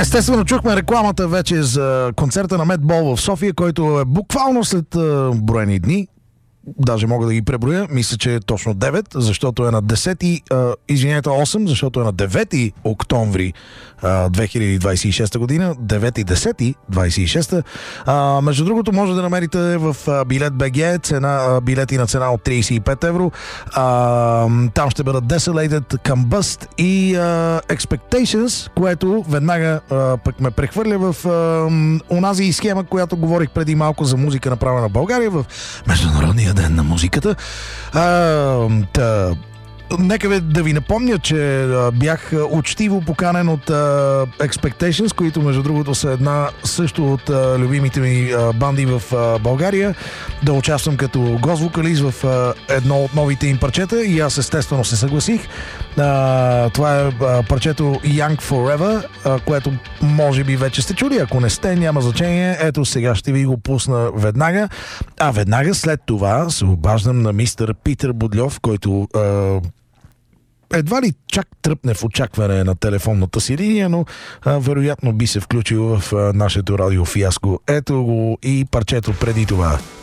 Естествено, чухме рекламата вече за концерта на Медбол в София, който е буквално след броени дни. Даже мога да ги преброя. Мисля, че е точно 9, защото е на 8, защото е на 9 октомври 2026 година. 9-10-26. Между другото, може да намерите в билет БГ билети на цена от 35 евро. Там ще бъдат Desolated, Combust и Expectations, което веднага пък ме прехвърля в онази схема, която говорих преди малко за музика, направена в България в Международния ден на музиката. Нека да ви напомня, че бях учтиво поканен от Expectations, които между другото са една също от любимите ми банди в България, да участвам като гост-вокалист в едно от новите им парчета и аз естествено се съгласих. Това е парчето Young Forever, което може би вече сте чули, ако не сте, няма значение. Ето сега ще ви го пусна веднага. А веднага след това се обаждам на мистер Питър Будльов, който едва ли чак тръпне в очакване на телефонната си линия, но вероятно би се включил в нашето радио фиаско. Ето го и парчето преди това.